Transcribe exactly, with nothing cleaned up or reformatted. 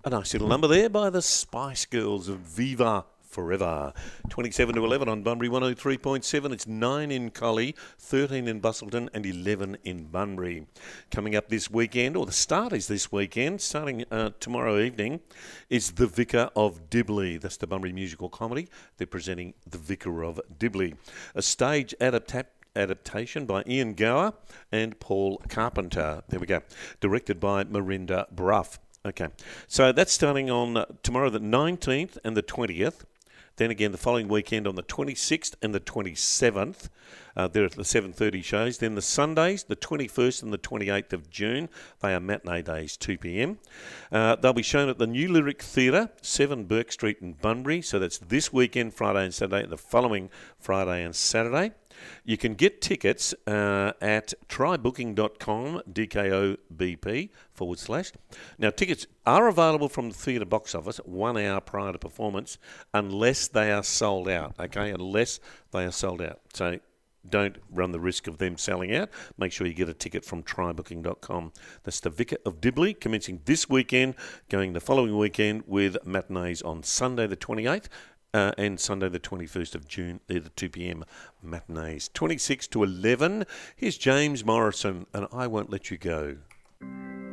A nice little number there by the Spice Girls of Viva Forever. twenty-seven to eleven on Bunbury one oh three point seven. It's nine in Collie, thirteen in Busselton and eleven in Bunbury. Coming up this weekend, or the start is this weekend, starting uh, tomorrow evening, is The Vicar of Dibley. That's the Bunbury musical comedy. They're presenting The Vicar of Dibley. A stage adaptation adaptation by Ian Gower and Paul Carpenter. There we go. Directed by Mirinda Bruff. Okay, so that's starting on uh, tomorrow the nineteenth and the twentieth. Then again the following weekend on the twenty-sixth and the twenty-seventh. Uh, they're at the seven thirty shows. Then the Sundays, the twenty-first and the twenty-eighth of June. They are matinee days, two p m. Uh, they'll be shown at the New Lyric Theatre, seven Burke Street in Bunbury. So that's this weekend, Friday and Saturday, and the following Friday and Saturday. You can get tickets uh, at trybooking dot com, D K O B P forward slash. Now, tickets are available from the theatre box office one hour prior to performance unless they are sold out, okay, unless they are sold out. So don't run the risk of them selling out. Make sure you get a ticket from trybooking dot com. That's The Vicar of Dibley, commencing this weekend, going the following weekend with matinees on Sunday the twenty-eighth. Uh, and Sunday the twenty-first of June, they're the two p m matinees. twenty-six to eleven, here's James Morrison, and I Won't Let You Go.